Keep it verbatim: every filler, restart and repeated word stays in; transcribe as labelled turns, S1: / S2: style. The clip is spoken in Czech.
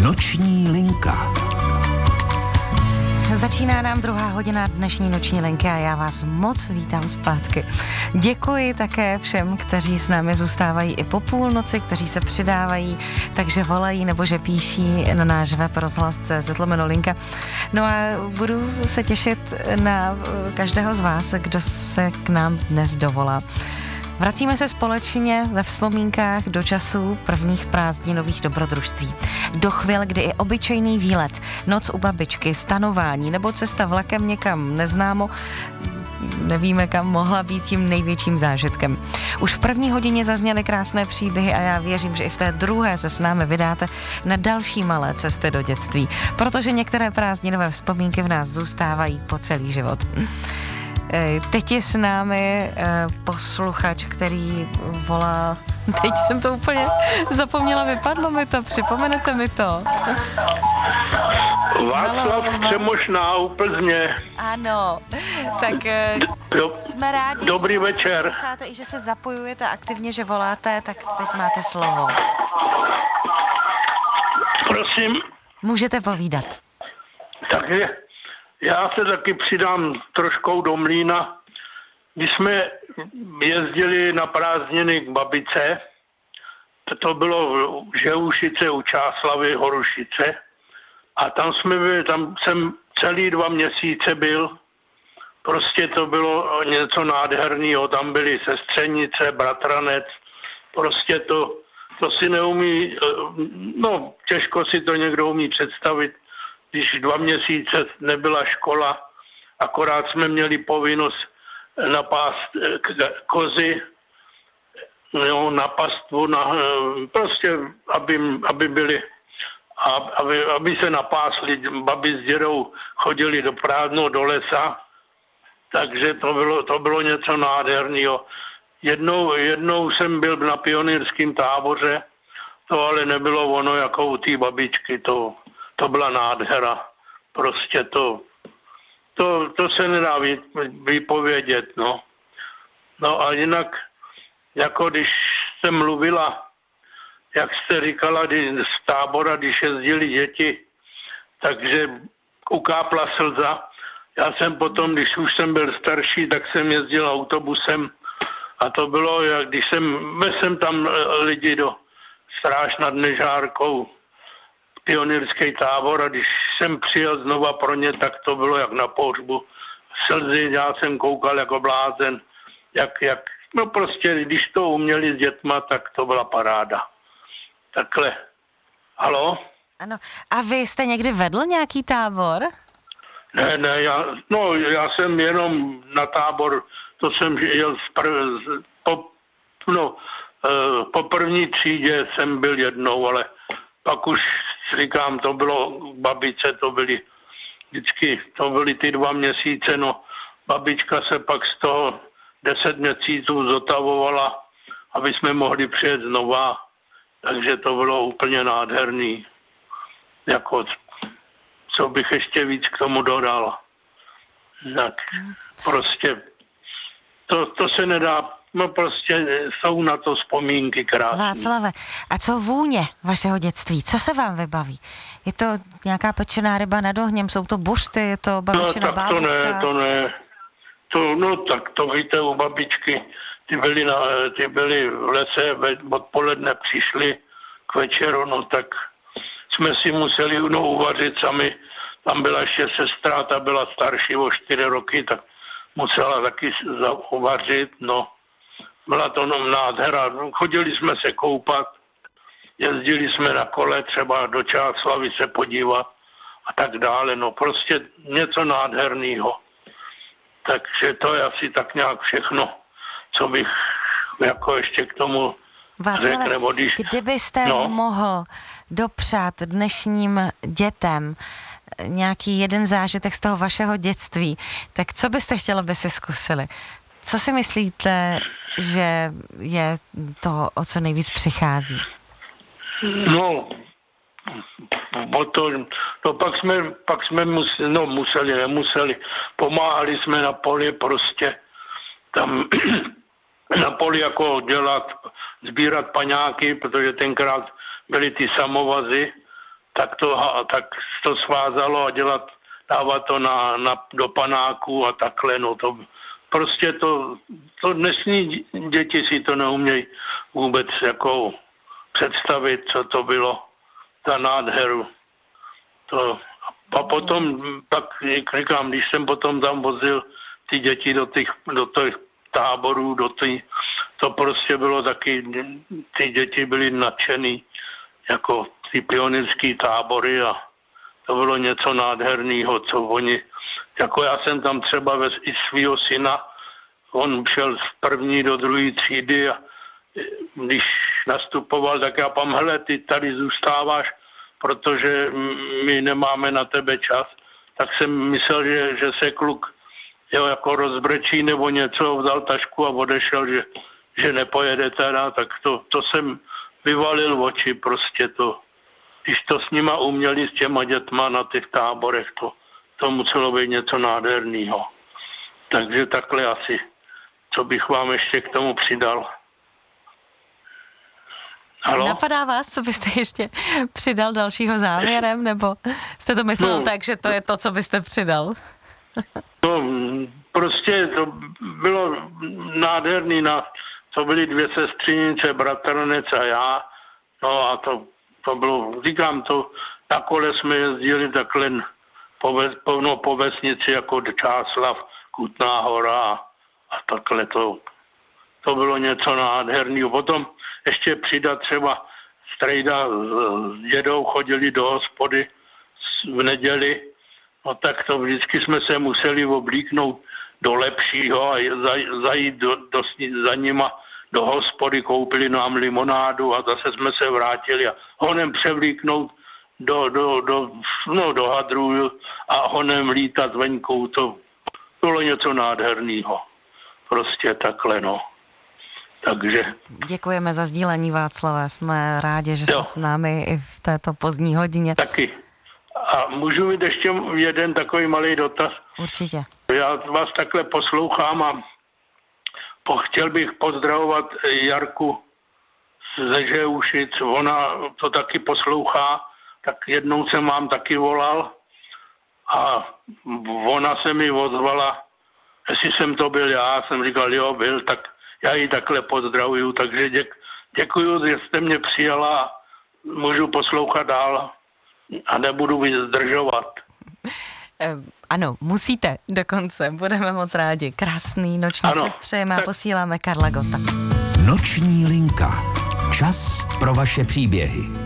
S1: Noční linka.
S2: Začíná nám druhá hodina dnešní noční linky a já vás moc vítám zpátky. Děkuji také všem, kteří s námi zůstávají i po půlnoci, kteří se přidávají, takže volají nebo že píší na náš web rozhlas tečka cé zet lomeno linka. No a budu se těšit na každého z vás, kdo se k nám dnes dovolá. Vracíme se společně ve vzpomínkách do časů prvních prázdninových dobrodružství. Do chvil, kdy i obyčejný výlet, noc u babičky, stanování nebo cesta vlakem někam neznámo, nevíme kam, mohla být tím největším zážitkem. Už v první hodině zazněly krásné příběhy a já věřím, že i v té druhé se s námi vydáte na další malé cesty do dětství, protože některé prázdninové vzpomínky v nás zůstávají po celý život. Teď je s námi posluchač, který volá... Teď jsem to úplně zapomněla, vypadlo mi to, připomenete mi to?
S3: Václav Přemošná u Plzně.
S2: Ano, tak Do, jsme rádi,
S3: dobrý
S2: že
S3: večer.
S2: Posloucháte i že se zapojujete aktivně, že voláte, tak teď máte slovo.
S3: Prosím.
S2: Můžete povídat.
S3: Takže já se taky přidám troškou do mlýna. Když jsme jezdili na prázdniny k babice, to bylo v Žehušice u Čáslavy, Horušice, a tam jsme byli, tam jsem celý dva měsíce byl, prostě to bylo něco nádherného, tam byly sestřenice, bratranec, prostě to, to si neumí, no těžko si to někdo umí představit, když dva měsíce nebyla škola, akorát jsme měli povinnost napást kozy, jo, na pastvu, na, prostě, aby, aby byli, aby, aby se napásli, babi s dědou chodili do Prádno, do lesa, takže to bylo, to bylo něco nádherného. Jednou, jednou jsem byl na pionýrském táboře, to ale nebylo ono jako u té babičky, to, to byla nádhera, prostě to, to, to se nedá vypovědět, no. No a jinak, jako když jste mluvila, jak jste říkala, z tábora, když jezdili děti, takže ukápla slza. Já jsem potom, když už jsem byl starší, tak jsem jezdil autobusem a to bylo, jak když jsem, jsem tam lidi do Stráž nad Nežárkou, pionýrský tábor, a když jsem přijel znova pro ně, tak to bylo jak na pohřbu. Slzy, já jsem koukal jako blázen, jak, jak, no prostě, když to uměli s dětma, tak to byla paráda. Takhle. Haló?
S2: Ano. A vy jste někdy vedl nějaký tábor?
S3: Ne, ne, já, no, já jsem jenom na tábor, to jsem jel z prv, z, po, no, e, po první třídě jsem byl jednou, ale pak už říkám, to bylo babice, to byly vždycky, to byly ty dva měsíce, no, babička se pak z toho deset měsíců zotavovala, aby jsme mohli přijet znova, takže to bylo úplně nádherný, jako, co bych ještě víc k tomu dodal. Tak, prostě, to, to se nedá, no prostě jsou na to vzpomínky krásné.
S2: Václave, a co vůně vašeho dětství? Co se vám vybaví? Je to nějaká pečená ryba nad ohněm? Jsou to bušty? Je to babičina
S3: no, tak
S2: bábovka?
S3: to ne, to ne. To, no tak to víte u babičky. Ty byly, na, ty byly v lese, odpoledne přišli k večeru, no tak jsme si museli no, uvařit sami. Tam byla ještě sestra, ta byla starší o čtyři roky, tak musela taky uvařit, no. Byla to no, nádhera. Chodili jsme se koupat, jezdili jsme na kole třeba do Čáslavy se podívat a tak dále. No prostě něco nádherného. Takže to je asi tak nějak všechno, co bych jako ještě k tomu
S2: Václave,
S3: řekl. Když...
S2: kdybyste no. mohl dopřát dnešním dětem nějaký jeden zážitek z toho vašeho dětství, tak co byste chtěli, aby si zkusili? Co si myslíte, že je to, o co nejvíc přichází?
S3: No, to, to pak jsme, pak jsme museli, no museli, nemuseli, pomáhali jsme na poli prostě, tam na poli jako dělat, sbírat paňáky, protože tenkrát byly ty samovazy, tak to, tak to svázalo a dělat, dávat to na, na, do panáku a takhle, no to prostě to, to dnešní děti si to neumějí vůbec jako představit, co to bylo za nádheru. To, a potom, tak jak říkám, když jsem potom tam vozil ty děti do těch, do těch táborů, do těch, to prostě bylo taky, ty děti byly nadšený, jako ty pionýrský tábory a to bylo něco nádherného, co oni, jako já jsem tam třeba ve, i svýho syna, on šel z první do druhé třídy a když nastupoval, tak já pam, hele, ty tady zůstáváš, protože my nemáme na tebe čas, tak jsem myslel, že, že se kluk jo, jako rozbrečí nebo něco, vzal tašku a odešel, že, že nepojede teda, tak to, to jsem vyvalil oči, prostě to, když to s nima uměli, s těma dětma na těch táborech, to, to muselo být něco nádherného. Takže takhle asi, co bych vám ještě k tomu přidal. Halo?
S2: Napadá vás, co byste ještě přidal dalšího závěrem, nebo jste to myslel no, tak, že to je to, co byste přidal?
S3: No, prostě to bylo nádherný, na, to byly dvě sestřenice, bratranec a já, no a to, to bylo, říkám to, na kole jsme jezdili takhle po, po, no, po vesnici jako Čáslav, Kutná Hora a, a takhle to, to bylo něco nádherného. Potom ještě přidat třeba strejda s dědou chodili do hospody v neděli, no tak to vždycky jsme se museli oblíknout do lepšího a zajít do, do, za nima do hospody, koupili nám limonádu a zase jsme se vrátili a honem převlíknout do, do, do, no, do hadru a honem lítat venkou, to bylo něco nádherného. Prostě takhle, no. Takže...
S2: Děkujeme za sdílení, Václave, jsme rádi, že jste jo. s námi i v této pozdní hodině.
S3: Taky. A můžu mít ještě jeden takový malý dotaz?
S2: Určitě.
S3: Já vás takhle poslouchám a chtěl bych pozdravovat Jarku ze Žeušic. Ona to taky poslouchá, tak jednou jsem vám taky volal a ona se mi ozvala, jestli jsem to byl já, jsem říkal, jo, byl, tak já ji takhle pozdravuju, takže děk, děkuju, že jste mě přijala a můžu poslouchat dál a nebudu víc zdržovat.
S2: Ano, musíte dokonce, budeme moc rádi. Krásný noční ano. čas přejeme a posíláme Karla Gotta.
S1: Noční linka. Čas pro vaše příběhy.